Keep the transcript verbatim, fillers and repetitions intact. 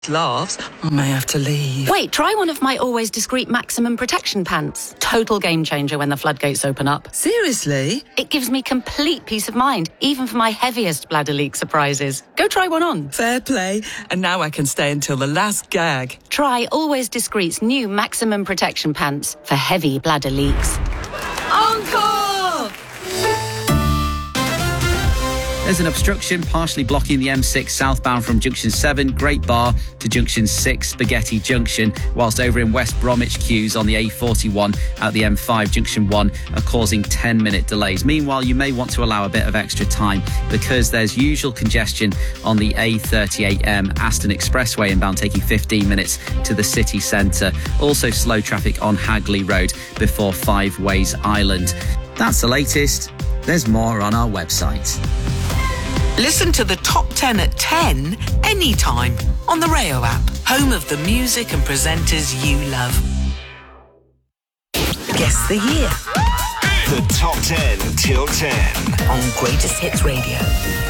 Laughs, I may have to leave. Wait, try one of my Always Discreet Maximum Protection pants. Total game changer when the floodgates open up. Seriously? It gives me complete peace of mind, even for my heaviest bladder leak surprises. Go try one on. Fair play. And now I can stay until the last gag. Try Always Discreet's new Maximum Protection pants for heavy bladder leaks. Encore! There's an obstruction partially blocking the M six southbound from Junction seven, Great Bar, to Junction six, Spaghetti Junction, whilst over in West Bromwich queues on the A forty-one at the M five, Junction one, are causing ten-minute delays. Meanwhile, you may want to allow a bit of extra time because there's usual congestion on the A thirty-eight M Aston Expressway inbound, taking fifteen minutes to the city centre. Also slow traffic on Hagley Road before Five Ways Island. That's the latest. There's more on our website. Listen to the top ten at ten anytime on the Rayo app, home of the music and presenters you love. Guess the year. The top ten till ten on Greatest Hits Radio.